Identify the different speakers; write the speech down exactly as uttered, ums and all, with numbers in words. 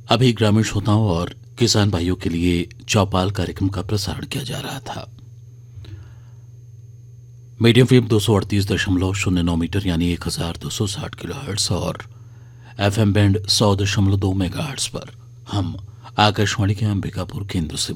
Speaker 1: अभी ग्रामीण श्रोताओं और किसान भाइयों के लिए चौपाल कार्यक्रम का प्रसारण किया जा रहा था। मीडियम वेव दो सौ अड़तीस दशमलव शून्य नौ मीटर यानी एक हजार दो सौ साठ किलो हर्ट्स और एफ एम बैंड सौ दशमलव दो मेगा हर्ट्स पर हम आकाशवाणी के अंबिकापुर केंद्र से